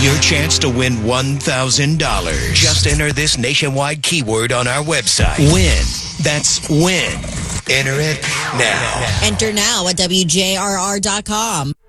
your chance to win $1,000. Just enter this nationwide keyword on our website. Win. That's win. Enter it now. Enter now at WJRR.com.